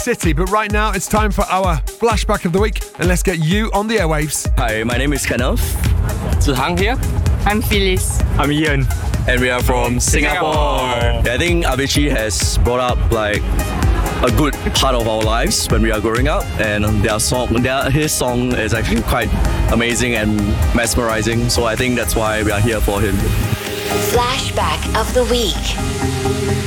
city. But right now, it's time for our flashback of the week, and let's get you on the airwaves. Hi, my name is Kenneth. Zihang here. I'm Phyllis. I'm Ian. And we are from Singapore. I think Avicii has brought up like a good part of our lives when we are growing up, and his song is actually quite amazing and mesmerizing. So I think that's why we are here for him. Flashback of the week.